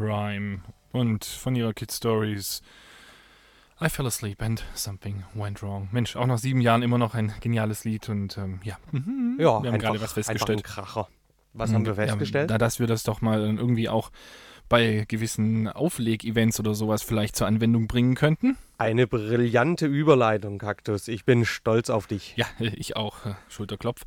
Rhyme und von ihrer Kid Stories I Fell Asleep and Something Went Wrong. Mensch, auch nach 7 Jahren immer noch ein geniales Lied und Ja, wir haben gerade was festgestellt. Einfach ein Kracher. Was haben wir festgestellt? Ja, dass wir das doch mal irgendwie auch bei gewissen Aufleg-Events oder sowas vielleicht zur Anwendung bringen könnten. Eine brillante Überleitung, Kaktus. Ich bin stolz auf dich. Ja, ich auch. Schulterklopf.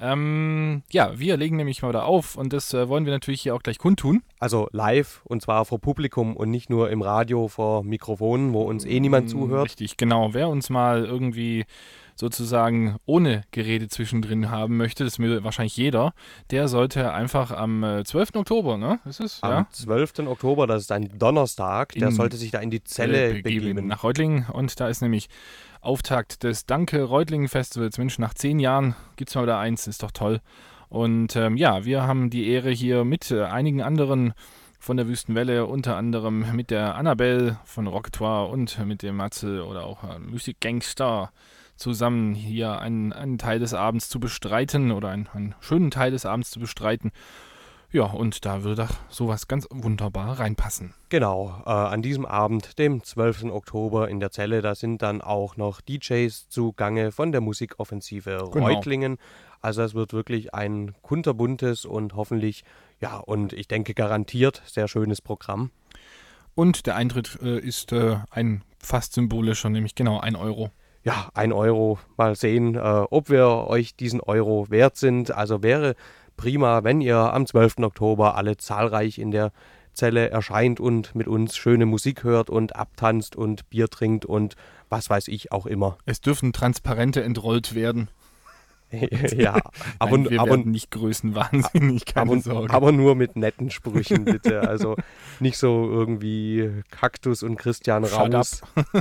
Wir legen nämlich mal da auf und das wollen wir natürlich hier auch gleich kundtun. Also live und zwar vor Publikum und nicht nur im Radio vor Mikrofonen, wo uns niemand zuhört. Richtig, genau. Wer uns mal irgendwie sozusagen ohne Gerede zwischendrin haben möchte, das will wahrscheinlich jeder, der sollte einfach am 12. Oktober, ne? Ist es? Am 12. Oktober, das ist ein Donnerstag, der sollte sich da in die Zelle begeben. Nach Reutlingen und da ist nämlich Auftakt des Danke-Reutlingen-Festivals. Mensch, nach 10 Jahren gibt es mal wieder eins, ist doch toll. Und wir haben die Ehre hier mit einigen anderen von der Wüstenwelle, unter anderem mit der Annabelle von Rocketoir und mit dem Matze oder auch Music Gangster zusammen hier einen Teil des Abends zu bestreiten oder einen schönen Teil des Abends zu bestreiten. Ja, und da würde doch sowas ganz wunderbar reinpassen. Genau, an diesem Abend, dem 12. Oktober in der Zelle, da sind dann auch noch DJs zugange von der Musikoffensive Reutlingen. Also es wird wirklich ein kunterbuntes und hoffentlich, ja, und ich denke garantiert sehr schönes Programm. Und der Eintritt ist ein fast symbolischer, nämlich genau 1 Euro. Ja, 1 Euro. Mal sehen, ob wir euch diesen Euro wert sind. Also wäre prima, wenn ihr am 12. Oktober alle zahlreich in der Zelle erscheint und mit uns schöne Musik hört und abtanzt und Bier trinkt und was weiß ich auch immer. Es dürfen Transparente entrollt werden. Ja, aber Nein, wir werden nicht größenwahnsinnig, keine Sorge. Aber nur mit netten Sprüchen, bitte. Also nicht so irgendwie Kaktus und Christian Raus.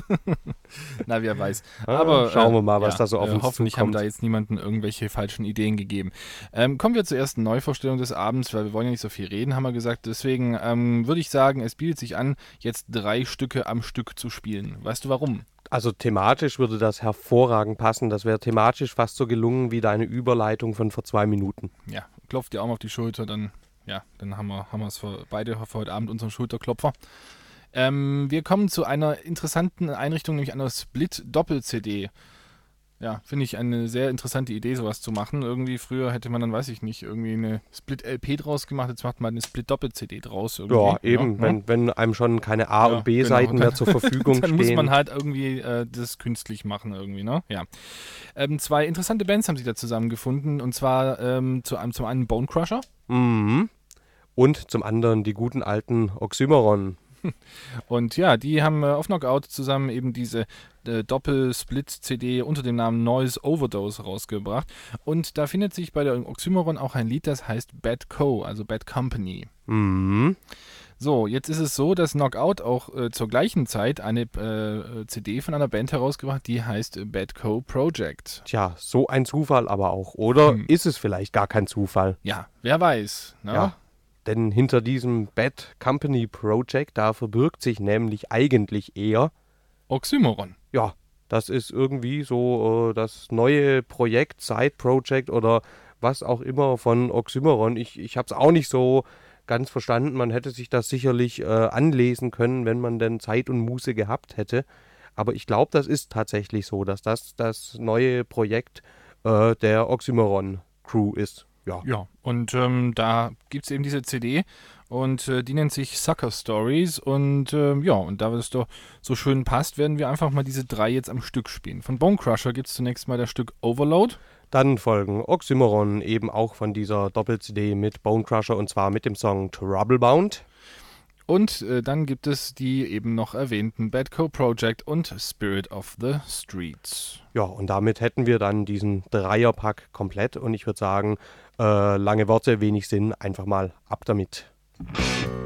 Na, wer weiß. Aber schauen wir mal, was da so auf uns hoffentlich zukommt. haben da jetzt niemanden irgendwelche falschen Ideen gegeben. Kommen wir zur ersten Neuvorstellung des Abends, weil wir wollen ja nicht so viel reden, haben wir gesagt. Deswegen würde ich sagen, es bietet sich an, jetzt 3 Stücke am Stück zu spielen. Weißt du warum? Also thematisch würde das hervorragend passen. Das wäre thematisch fast so gelungen wie deine Überleitung von vor 2 Minuten. Ja, klopft dir auch mal auf die Schulter, dann haben wir es beide für heute Abend, unseren Schulterklopfer. Wir kommen zu einer interessanten Einrichtung, nämlich einer Split-Doppel-CD. Ja, finde ich eine sehr interessante Idee, sowas zu machen. Irgendwie früher hätte man dann, weiß ich nicht, irgendwie eine Split-LP draus gemacht, jetzt macht man eine Split-Doppel-CD draus. Ja, eben, ja, wenn einem schon keine A- und B-Seiten mehr zur Verfügung dann stehen. Dann muss man halt irgendwie das künstlich machen irgendwie, ne? Ja. 2 interessante Bands haben sich da zusammengefunden und zwar zum einen Bone Crusher. Mhm. Und zum anderen die guten alten Oxymoron. Und ja, die haben auf Knockout zusammen eben diese Doppel-Split-CD unter dem Namen Noise Overdose rausgebracht. Und da findet sich bei der Oxymoron auch ein Lied, das heißt Bad Co., also Bad Company. Mhm. So, jetzt ist es so, dass Knockout auch zur gleichen Zeit eine CD von einer Band herausgebracht, die heißt Bad Co. Project. Tja, so ein Zufall aber auch. Oder ist es vielleicht gar kein Zufall? Ja, wer weiß. Ne? Ja. Denn hinter diesem Bad Company Project, da verbirgt sich nämlich eigentlich eher Oxymoron. Ja, das ist irgendwie so das neue Projekt, Side-Project oder was auch immer von Oxymoron. Ich habe es auch nicht so ganz verstanden. Man hätte sich das sicherlich anlesen können, wenn man denn Zeit und Muße gehabt hätte. Aber ich glaube, das ist tatsächlich so, dass das neue Projekt der Oxymoron-Crew ist. Ja, und da gibt es eben diese CD und die nennt sich Sucker Stories und und da es doch so schön passt, werden wir einfach mal diese 3 jetzt am Stück spielen. Von Bone Crusher gibt es zunächst mal das Stück Overload. Dann folgen Oxymoron, eben auch von dieser Doppel-CD mit Bone Crusher und zwar mit dem Song Troublebound. Und dann gibt es die eben noch erwähnten Bad Co. Project und Spirit of the Streets. Ja, und damit hätten wir dann diesen Dreierpack komplett und ich würde sagen, lange Worte, wenig Sinn, einfach mal ab damit.